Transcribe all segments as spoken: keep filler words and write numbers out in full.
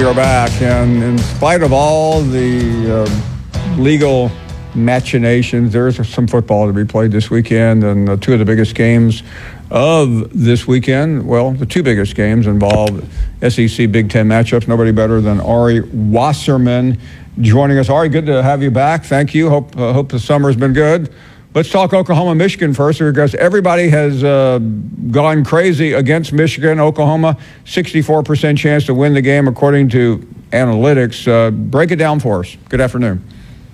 we are back, and in spite of all the uh, legal machinations, there's some football to be played this weekend, and uh, two of the biggest games of this weekend, well, the two biggest games involve S E C Big Ten matchups. Nobody better than Ari Wasserman joining us. Ari, good to have you back. Thank you. Hope uh, hope the summer's been good. Let's talk Oklahoma, Michigan first, because everybody has uh, gone crazy against Michigan. Oklahoma, sixty-four percent chance to win the game according to analytics. Uh, break it down for us. Good afternoon.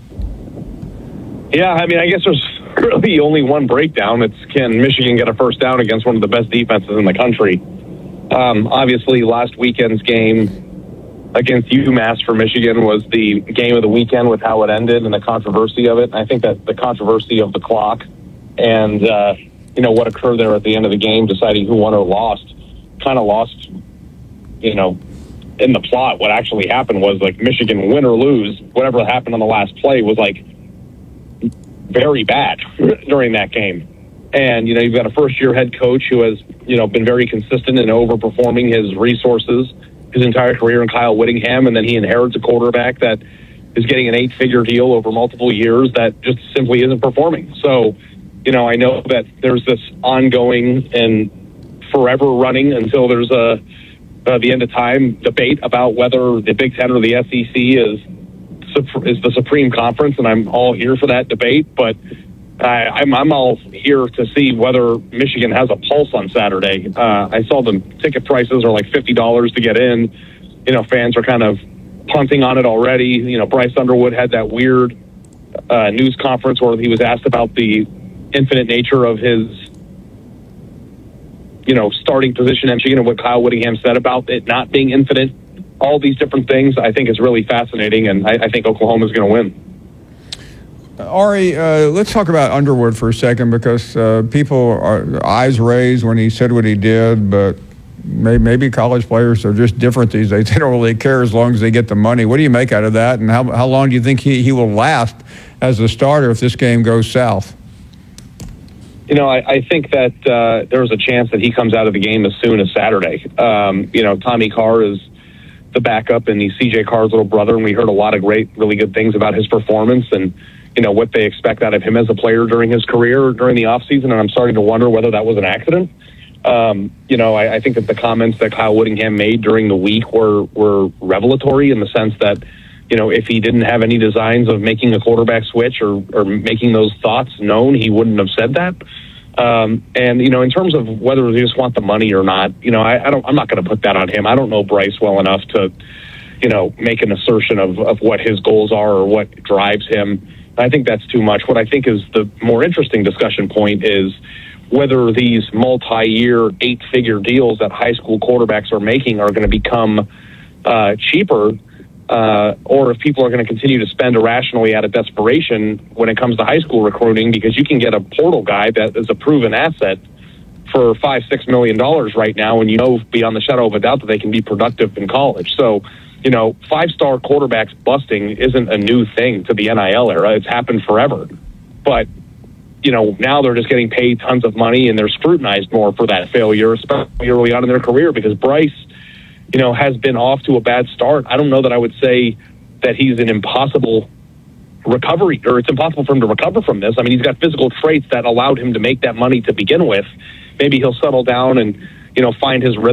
Yeah, I mean, I guess there's really only one breakdown. It's, can Michigan get a first down against one of the best defenses in the country? Um, obviously, last weekend's game against UMass for Michigan was the game of the weekend with how it ended and the controversy of it. I think that the controversy of the clock and, uh, you know, what occurred there at the end of the game, deciding who won or lost, kind of lost, you know, in the plot. What actually happened was, like, Michigan, win or lose, whatever happened on the last play was, like, very bad during that game. And, you know, you've got a first-year head coach who has, you know, been very consistent in overperforming his resources his entire career in Kyle Whittingham, and then he inherits a quarterback that is getting an eight-figure deal over multiple years that just simply isn't performing. So, you know, I know that there's this ongoing and forever running until there's a uh, the end of time debate about whether the Big Ten or the S E C is is the supreme conference, and I'm all here for that debate, but I, I'm, I'm all here to see whether Michigan has a pulse on Saturday. Uh, I saw the ticket prices are like fifty dollars to get in. You know, fans are kind of punting on it already. You know, Bryce Underwood had that weird uh, news conference where he was asked about the infinite nature of his, you know, starting position at Michigan and what Kyle Whittingham said about it not being infinite. All these different things I think is really fascinating, and I, I think Oklahoma is going to win. Ari, uh, let's talk about Underwood for a second, because uh, people are eyes raised when he said what he did, but may, maybe college players are just different these days. They don't really care as long as they get the money. What do you make out of that, and how, how long do you think he, he will last as a starter if this game goes south? You know, I, I think that uh, there's a chance that he comes out of the game as soon as Saturday. Um, you know, Tommy Carr is the backup, and he's C J Carr's little brother, and we heard a lot of great, really good things about his performance and, you know, what they expect out of him as a player during his career, during the offseason, and I'm starting to wonder whether that was an accident. Um, you know, I, I think that the comments that Kyle Whittingham made during the week were, were revelatory in the sense that, you know, if he didn't have any designs of making a quarterback switch or, or making those thoughts known, he wouldn't have said that. Um, and, you know, in terms of whether they just want the money or not, you know, I, I don't, I'm not going to put that on him. I don't know Bryce well enough to, you know, make an assertion of, of what his goals are or what drives him. I think that's too much. What I think is the more interesting discussion point is whether these multi-year, eight-figure deals that high school quarterbacks are making are going to become uh, cheaper, uh, or if people are going to continue to spend irrationally out of desperation when it comes to high school recruiting, because you can get a portal guy that is a proven asset for five, six million dollars right now, and you know beyond the shadow of a doubt that they can be productive in college. So, you know, five-star quarterbacks busting isn't a new thing to the N I L era. It's happened forever. But, you know, now they're just getting paid tons of money, and they're scrutinized more for that failure, especially early on in their career, because Bryce, you know, has been off to a bad start. I don't know that I would say that he's an impossible recovery, or it's impossible for him to recover from this. I mean, he's got physical traits that allowed him to make that money to begin with. Maybe he'll settle down and, you know, find his rhythm